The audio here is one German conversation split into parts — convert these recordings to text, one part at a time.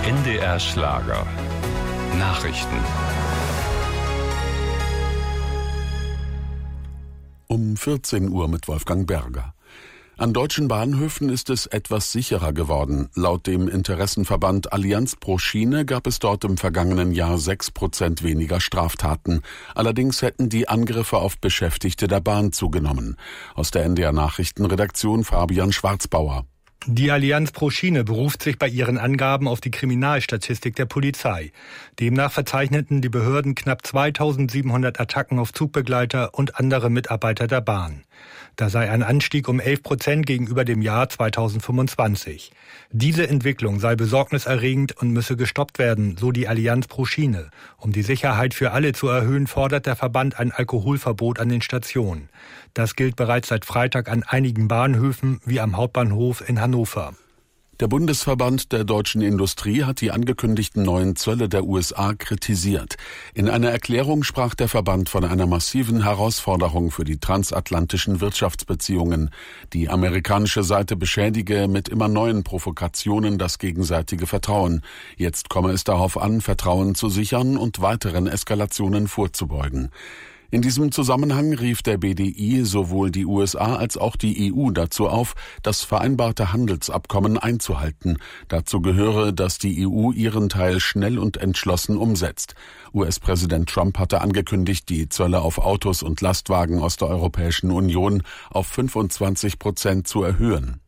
NDR Schlager. Nachrichten. Um 14 Uhr mit Wolfgang Berger. An deutschen Bahnhöfen ist es etwas sicherer geworden. Laut dem Interessenverband Allianz pro Schiene gab es dort im vergangenen Jahr 6% weniger Straftaten. Allerdings hätten die Angriffe auf Beschäftigte der Bahn zugenommen. Aus der NDR Nachrichtenredaktion Fabian Schwarzbauer. Die Allianz pro Schiene beruft sich bei ihren Angaben auf die Kriminalstatistik der Polizei. Demnach verzeichneten die Behörden knapp 2700 Attacken auf Zugbegleiter und andere Mitarbeiter der Bahn. Da sei ein Anstieg um 11% gegenüber dem Jahr 2025. Diese Entwicklung sei besorgniserregend und müsse gestoppt werden, so die Allianz pro Schiene. Um die Sicherheit für alle zu erhöhen, fordert der Verband ein Alkoholverbot an den Stationen. Das gilt bereits seit Freitag an einigen Bahnhöfen wie am Hauptbahnhof in Hannover. Der Bundesverband der deutschen Industrie hat die angekündigten neuen Zölle der USA kritisiert. In einer Erklärung sprach der Verband von einer massiven Herausforderung für die transatlantischen Wirtschaftsbeziehungen. Die amerikanische Seite beschädige mit immer neuen Provokationen das gegenseitige Vertrauen. Jetzt komme es darauf an, Vertrauen zu sichern und weiteren Eskalationen vorzubeugen. In diesem Zusammenhang rief der BDI sowohl die USA als auch die EU dazu auf, das vereinbarte Handelsabkommen einzuhalten. Dazu gehöre, dass die EU ihren Teil schnell und entschlossen umsetzt. US-Präsident Trump hatte angekündigt, die Zölle auf Autos und Lastwagen aus der Europäischen Union auf 25% zu erhöhen.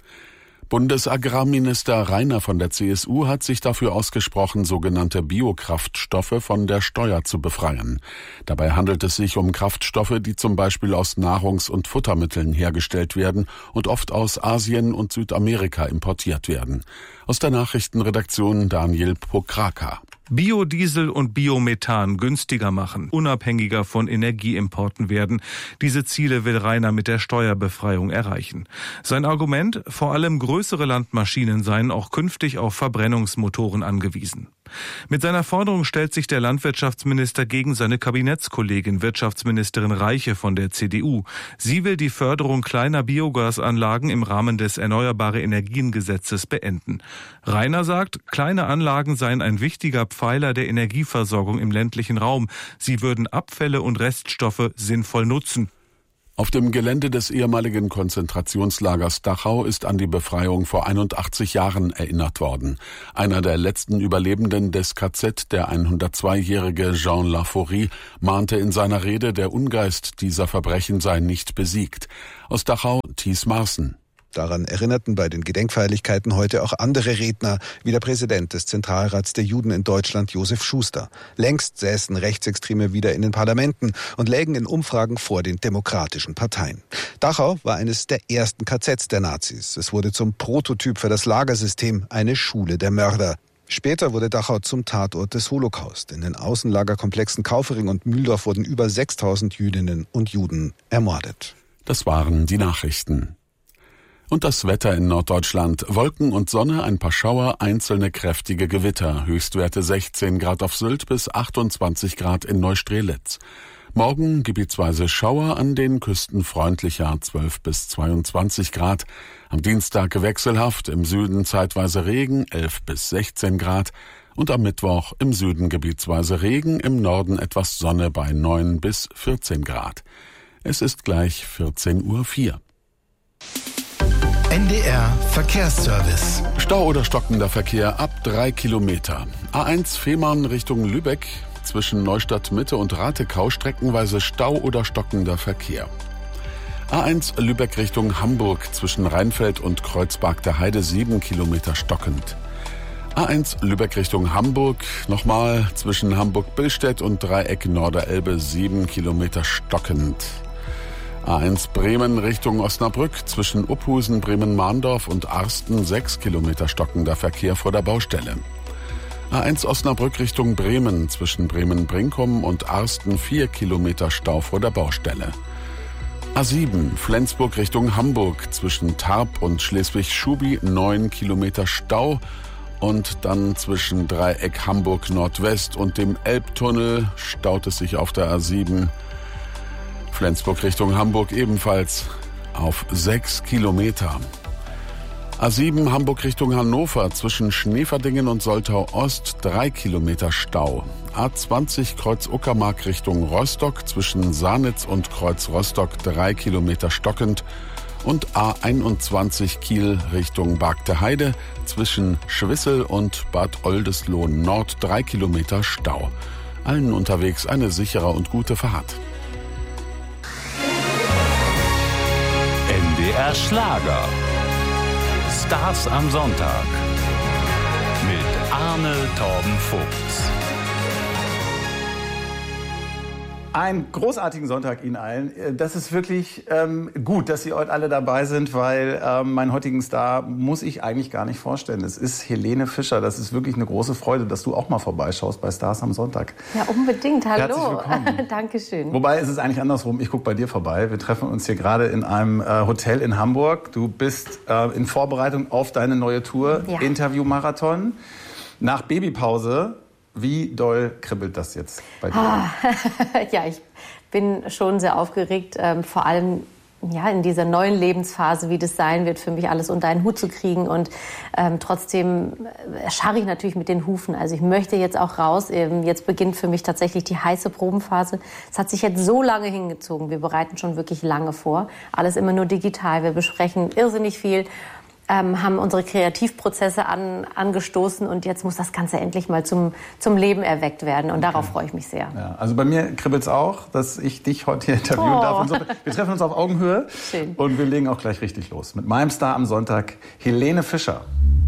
Bundesagrarminister Rainer von der CSU hat sich dafür ausgesprochen, sogenannte Biokraftstoffe von der Steuer zu befreien. Dabei handelt es sich um Kraftstoffe, die zum Beispiel aus Nahrungs- und Futtermitteln hergestellt werden und oft aus Asien und Südamerika importiert werden. Aus der Nachrichtenredaktion Daniel Pokraka. Biodiesel und Biomethan günstiger machen, unabhängiger von Energieimporten werden. Diese Ziele will Rainer mit der Steuerbefreiung erreichen. Sein Argument: vor allem größere Landmaschinen seien auch künftig auf Verbrennungsmotoren angewiesen. Mit seiner Forderung stellt sich der Landwirtschaftsminister gegen seine Kabinettskollegin Wirtschaftsministerin Reiche von der CDU. Sie will die Förderung kleiner Biogasanlagen im Rahmen des Erneuerbare Energien-Gesetzes beenden. Rainer sagt, kleine Anlagen seien ein wichtiger Pfeiler der Energieversorgung im ländlichen Raum. Sie würden Abfälle und Reststoffe sinnvoll nutzen. Auf dem Gelände des ehemaligen Konzentrationslagers Dachau ist an die Befreiung vor 81 Jahren erinnert worden. Einer der letzten Überlebenden des KZ, der 102-jährige Jean Laforie, mahnte in seiner Rede, der Ungeist dieser Verbrechen sei nicht besiegt. Aus Dachau, Thies Marsen. Daran erinnerten bei den Gedenkfeierlichkeiten heute auch andere Redner, wie der Präsident des Zentralrats der Juden in Deutschland, Josef Schuster. Längst säßen Rechtsextreme wieder in den Parlamenten und lägen in Umfragen vor den demokratischen Parteien. Dachau war eines der ersten KZs der Nazis. Es wurde zum Prototyp für das Lagersystem, eine Schule der Mörder. Später wurde Dachau zum Tatort des Holocaust. In den Außenlagerkomplexen Kaufering und Mühldorf wurden über 6.000 Jüdinnen und Juden ermordet. Das waren die Nachrichten. Und das Wetter in Norddeutschland. Wolken und Sonne, ein paar Schauer, einzelne kräftige Gewitter. Höchstwerte 16 Grad auf Sylt bis 28 Grad in Neustrelitz. Morgen gebietsweise Schauer, an den Küsten freundlicher 12 bis 22 Grad. Am Dienstag wechselhaft, im Süden zeitweise Regen 11 bis 16 Grad. Und am Mittwoch im Süden gebietsweise Regen, im Norden etwas Sonne bei 9 bis 14 Grad. Es ist gleich 14:04 Uhr. NDR Verkehrsservice. Stau oder stockender Verkehr ab 3 Kilometer. A1 Fehmarn Richtung Lübeck. Zwischen Neustadt Mitte und Ratekau streckenweise Stau oder stockender Verkehr. A1 Lübeck Richtung Hamburg. Zwischen Rheinfeld und Kreuzberg der Heide 7 Kilometer stockend. A1 Lübeck Richtung Hamburg. Nochmal zwischen Hamburg-Billstedt und Dreieck Norderelbe 7 Kilometer stockend. A1 Bremen Richtung Osnabrück, zwischen Uphusen, Bremen-Mahndorf und Arsten 6 Kilometer stockender Verkehr vor der Baustelle. A1 Osnabrück Richtung Bremen, zwischen Bremen-Brinkum und Arsten 4 Kilometer Stau vor der Baustelle. A7 Flensburg Richtung Hamburg, zwischen Tarp und Schleswig-Schubi 9 Kilometer Stau und dann zwischen Dreieck Hamburg Nordwest und dem Elbtunnel staut es sich auf der A7. Flensburg Richtung Hamburg ebenfalls auf 6 Kilometer. A7 Hamburg Richtung Hannover zwischen Schneeverdingen und Soltau Ost 3 Kilometer Stau. A20 Kreuz Uckermark Richtung Rostock zwischen Sarnitz und Kreuz Rostock 3 Kilometer stockend. Und A21 Kiel Richtung Bargte Heide zwischen Schwissel und Bad Oldesloe Nord 3 Kilometer Stau. Allen unterwegs eine sichere und gute Fahrt. NDR Schlager. Stars am Sonntag. Mit Arne Torben Fuchs. Einen großartigen Sonntag Ihnen allen. Das ist wirklich gut, dass Sie heute alle dabei sind, weil meinen heutigen Star muss ich eigentlich gar nicht vorstellen. Es ist Helene Fischer. Das ist wirklich eine große Freude, dass du auch mal vorbeischaust bei Stars am Sonntag. Ja, unbedingt. Hallo. Herzlich willkommen. Dankeschön. Wobei, es ist eigentlich andersrum. Ich gucke bei dir vorbei. Wir treffen uns hier gerade in einem Hotel in Hamburg. Du bist in Vorbereitung auf deine neue Tour, ja. Interview-Marathon. Nach Babypause. Wie doll kribbelt das jetzt bei dir? Ja, ich bin schon sehr aufgeregt, vor allem ja, in dieser neuen Lebensphase, wie das sein wird, für mich alles unter einen Hut zu kriegen. Und trotzdem scharre ich natürlich mit den Hufen. Also ich möchte jetzt auch raus. Jetzt beginnt für mich tatsächlich die heiße Probenphase. Es hat sich jetzt so lange hingezogen. Wir bereiten schon wirklich lange vor. Alles immer nur digital. Wir besprechen irrsinnig viel. Haben unsere Kreativprozesse angestoßen und jetzt muss das Ganze endlich mal zum Leben erweckt werden und darauf freue ich mich sehr. Ja, also bei mir kribbelt es auch, dass ich dich heute hier interviewen darf. Und so. Wir treffen uns auf Augenhöhe. Schön. Und wir legen auch gleich richtig los mit meinem Star am Sonntag, Helene Fischer.